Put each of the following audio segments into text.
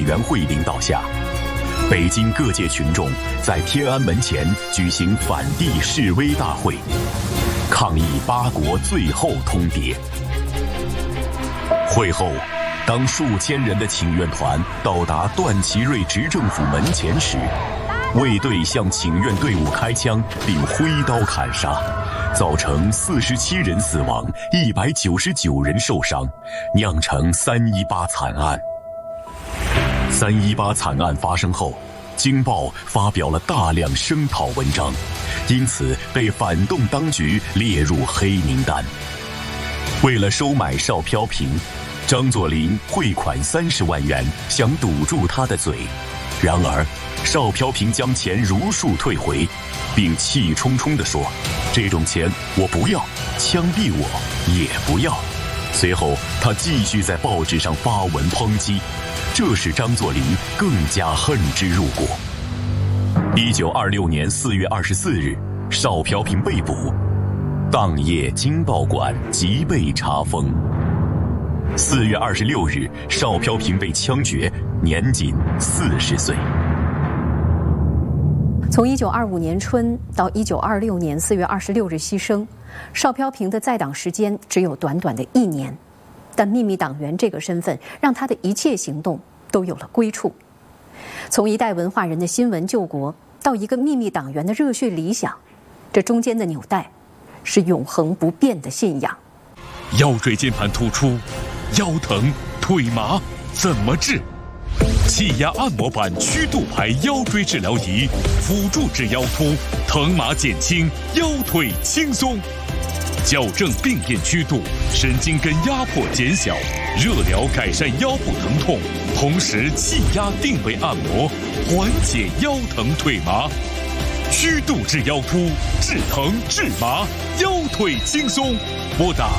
员会领导下，北京各界群众在天安门前举行反帝示威大会，抗议八国最后通牒。会后，当数千人的请愿团到达段祺瑞执政府门前时，卫队向请愿队伍开枪并挥刀砍杀，造成47人死亡，199人受伤，酿成318惨案。318惨案发生后，《京报》发表了大量声讨文章，因此被反动当局列入黑名单。为了收买邵飘萍，张作霖汇款30万元，想堵住他的嘴。然而，邵飘萍将钱如数退回，并气冲冲地说：“这种钱我不要，枪毙我也不要。”随后，他继续在报纸上发文抨击，这使张作霖更加恨之入骨。1926年4月24日，邵飘萍被捕，当夜京报馆即被查封。4月26日，邵飘萍被枪决，年仅40岁。 从1925年春到1926年4月26日牺牲，邵飘萍的在党时间只有短短的1年，但秘密党员这个身份让他的一切行动都有了归处。从一代文化人的新闻救国，到一个秘密党员的热血理想，这中间的纽带是永恒不变的信仰。 腰椎间盘突出，腰疼腿麻怎么治？气压按摩板曲度排腰椎治疗仪，辅助治腰突，疼麻减轻，腰腿轻松。矫正病变曲度，神经根压迫减小，热疗改善腰部疼痛，同时气压定位按摩，缓解腰疼腿麻。曲度治腰突，治疼治麻，腰腿轻松。拨打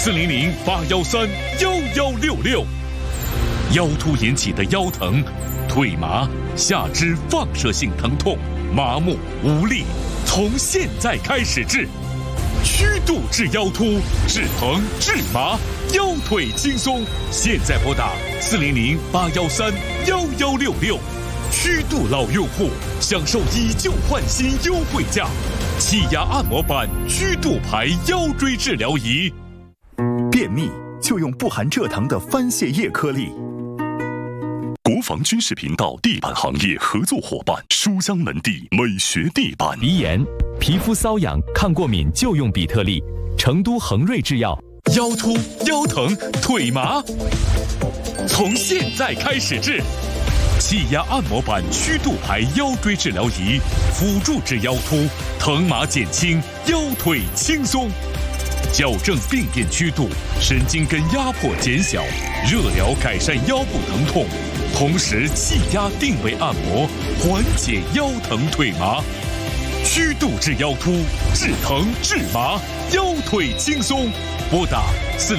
400-813-1166。腰突引起的腰疼、腿麻、下肢放射性疼痛、麻木无力，从现在开始治。曲度治腰突，治疼治麻，腰腿轻松。现在拨打400-813-1166。曲度老用户享受以旧换新优惠价，气压按摩板曲度排腰椎治疗仪。 便秘就用不含蔗糖的番泻叶颗粒。国防军事频道地板行业合作伙伴书香门第美学地板。 鼻炎、皮肤瘙痒、抗过敏就用比特利。成都恒瑞制药。 腰突、腰疼、腿麻，从现在开始治。气压按摩板曲度排腰椎治疗仪，辅助治腰突，疼麻减轻，腰腿轻松。矫正病变曲度，神经根压迫减小，热疗改善腰部疼痛，同时气压定位按摩，缓解腰疼腿麻。曲度治腰突，治疼治麻，腰腿轻松。拨打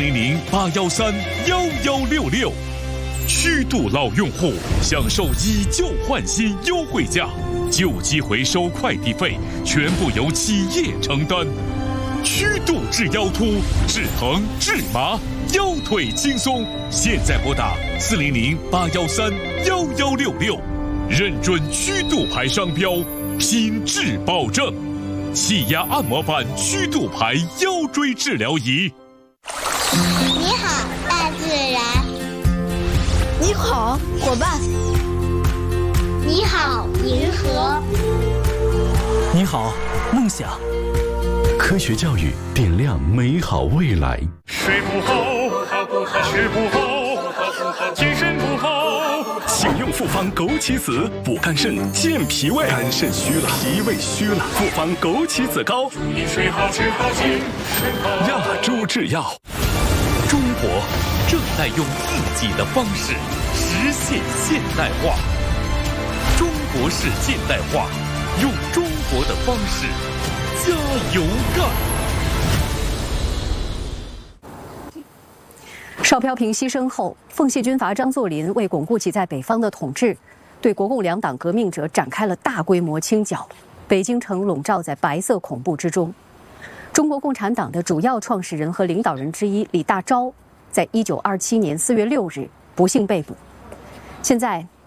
400-813-1166。曲度老用户享受以旧换新优惠价，旧机回收快递费全部由企业承担。曲度治腰突，治疼治麻，腰腿轻松。现在拨打400-813-1166，认准曲度牌商标，品质保证。气压按摩板曲度牌腰椎治疗仪。 你好，大自然。 你好，伙伴。 你好，银河。 你好，梦想。 科学教育点亮美好未来。 睡不好，吃不好，精神不好， 请用复方枸杞子补肝肾、健脾胃。肝肾虚了，脾胃虚了，复方枸杞子膏。 注意睡好，吃好，精神好。 亚洲制药。 中国正在用自己的方式实现现代化。中国式现代化，用中国的方式加油干！ 邵飘萍牺牲后，奉系军阀张作霖为巩固其在北方的统治，对国共两党革命者展开了大规模清剿，北京城笼罩在白色恐怖之中。中国共产党的主要创始人和领导人之一李大钊，在1927年4月6日不幸被捕。现在